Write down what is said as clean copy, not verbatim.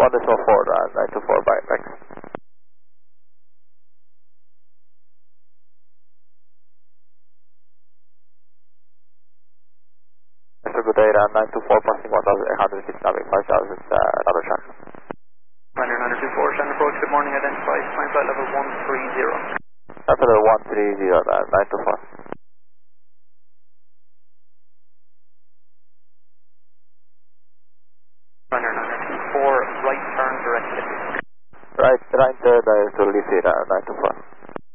924, bye, thanks. Mr. Good day, 924, passing 1,800 feet, navig 5,000, another track. Runner 924, Shannon approach, good morning, identify, climb flight level 130. That's level 130, 924. Runner 924, right turn directed. Right turn to Lee 924.